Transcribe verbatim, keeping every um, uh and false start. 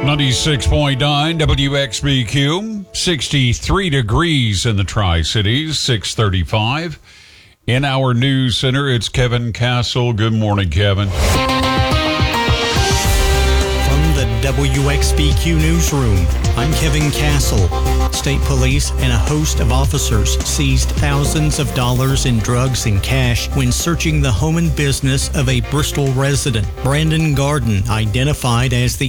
ninety-six point nine W X B Q, sixty-three degrees in the Tri-Cities, six thirty-five. In our news center, it's Kevin Castle. Good morning, Kevin. From the W X B Q newsroom, I'm Kevin Castle. State police and a host of officers seized thousands of dollars in drugs and cash when searching the home and business of a Bristol resident. Brandon Garden, identified as the